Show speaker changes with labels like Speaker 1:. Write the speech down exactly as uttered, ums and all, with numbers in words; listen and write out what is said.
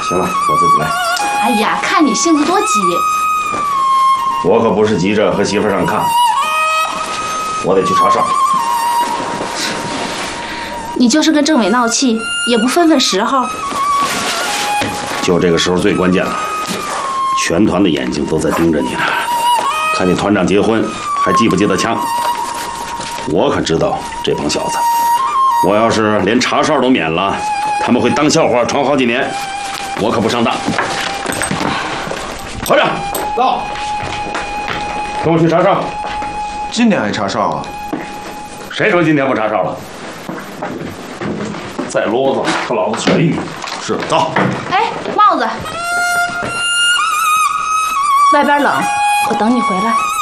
Speaker 1: 行了，我自己来。
Speaker 2: 哎呀，看你性子多急。
Speaker 1: 我可不是急着和媳妇上炕，我得去查哨。
Speaker 2: 你就是跟政委闹气，也不分分时候。
Speaker 1: 就这个时候最关键了，全团的眼睛都在盯着你呢，看你团长结婚还记不记得枪？我可知道这帮小子，我要是连查哨都免了，他们会当笑话传好几年，我可不上当。团长到，跟我去查哨。
Speaker 3: 今天还查哨啊？
Speaker 1: 谁说今天不查哨了？再啰嗦，和老子学一语。是，走。
Speaker 2: 哎，帽子，外边冷，我等你回来。